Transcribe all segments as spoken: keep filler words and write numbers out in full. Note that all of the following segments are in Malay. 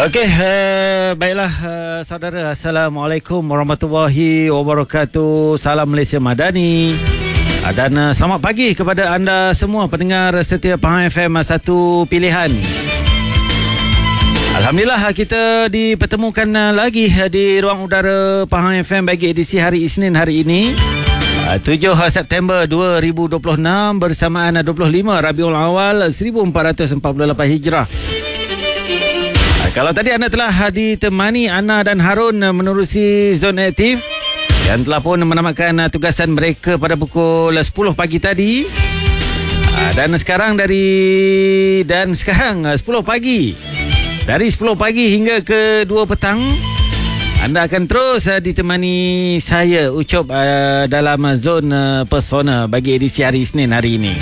Okey, uh, baiklah uh, saudara, Assalamualaikum warahmatullahi wabarakatuh. Salam Malaysia Madani. uh, Dan uh, selamat pagi kepada anda semua pendengar setia Pahang F M satu Pilihan. Alhamdulillah kita dipertemukan uh, lagi uh, di ruang udara Pahang F M bagi edisi hari Isnin hari ini, uh, tujuh September dua ribu dua puluh enam, bersamaan dua puluh lima Rabiul Awal seribu empat ratus empat puluh lapan Hijrah. Kalau tadi anda telah ditemani Ana dan Harun menerusi zon aktif yang telah pun menamatkan tugasan mereka pada pukul sepuluh pagi tadi. Dan sekarang dari dan sekarang sepuluh pagi. Dari sepuluh pagi hingga ke dua petang, anda akan terus ditemani saya Ucop dalam zon Pesona bagi edisi hari Isnin hari ini.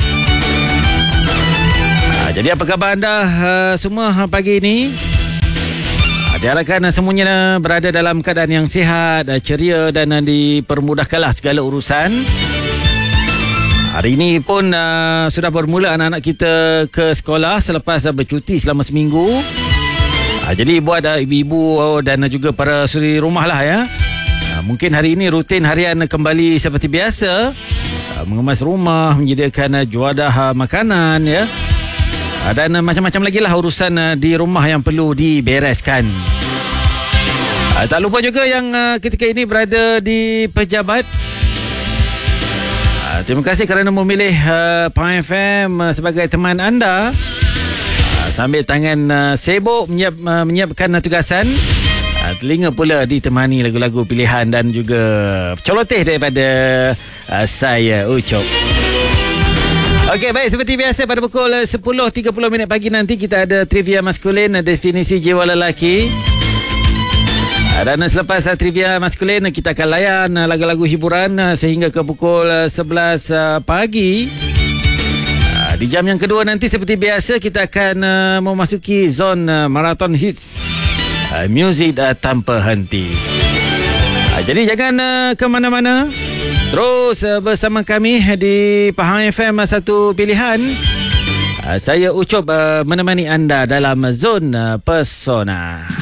Jadi apa khabar anda semua pagi ini? Diharapkan semuanya berada dalam keadaan yang sihat, ceria dan dipermudahkanlah segala urusan. Hari ini pun uh, sudah bermula anak-anak kita ke sekolah selepas uh, bercuti selama seminggu. Uh, jadi buat uh, ibu-ibu uh, dan uh, juga para suri rumah lah ya. Uh, mungkin hari ini rutin harian kembali seperti biasa. Uh, mengemas rumah, menyediakan uh, juadah uh, makanan ya. Dan uh, macam-macam lagi lah urusan uh, di rumah yang perlu dibereskan. uh, Tak lupa juga yang uh, ketika ini berada di pejabat. uh, Terima kasih kerana memilih uh, Pahang F M uh, sebagai teman anda. uh, Sambil tangan uh, sibuk menyiap, uh, menyiapkan uh, tugasan, uh, telinga pula ditemani lagu-lagu pilihan dan juga celoteh daripada uh, saya Ucop. Okey, baik, seperti biasa pada pukul sepuluh tiga puluh minit pagi nanti kita ada trivia maskulin, definisi jiwa lelaki. Dan selepas trivia maskulin kita akan layan lagu-lagu hiburan sehingga ke pukul sebelas pagi. Di jam yang kedua nanti seperti biasa kita akan memasuki zon marathon hits, muzik tanpa henti. Jadi jangan ke mana-mana. Terus bersama kami di Pahang F M satu Pilihan. Saya Ucop menemani anda dalam zon Pesona.